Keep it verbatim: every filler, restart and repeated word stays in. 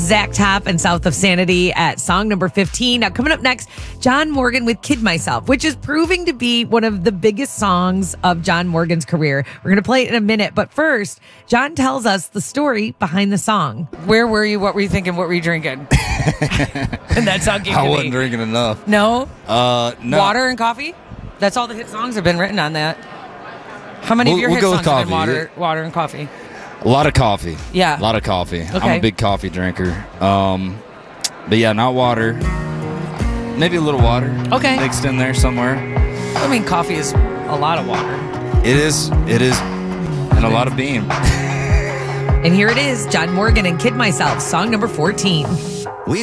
Zach Top and South of Sanity at song number fifteen. Now, coming up next, John Morgan with Kid Myself, which is proving to be one of the biggest songs of John Morgan's career. We're going to play it in a minute, but first, John tells us the story behind the song. Where were you? What were you thinking? What were you drinking? And that song came I to wasn't me. drinking enough. No? Uh, no. Water and coffee? That's all the hit songs have been written on that. How many We'll- of your we'll hit go songs with have been coffee. water, water and coffee? A lot of coffee. Yeah. A lot of coffee. I'm Okay. a big coffee drinker. Um, but yeah, not water. Maybe a little water. Okay. Mixed in there somewhere. I mean, coffee is a lot of water. It is. It is. And a lot of bean. And here it is, John Morgan and Kid Myself, song number fourteen.